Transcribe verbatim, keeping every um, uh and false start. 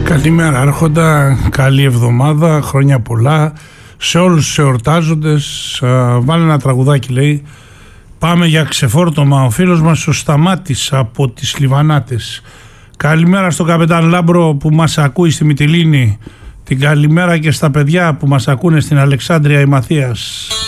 Καλημέρα Άρχοντα, καλή εβδομάδα, χρόνια πολλά σε όλους τους εορτάζοντες. Βάλε ένα τραγουδάκι, λέει. Πάμε για ξεφόρτωμα. Ο φίλος μας ο Σταμάτης από τις Λιβανάτες. Καλημέρα στον καπετάν Λάμπρο που μας ακούει στη Μυτιλήνη. Την καλημέρα και στα παιδιά που μας ακούνε στην Αλεξάνδρεια η Μαθίας.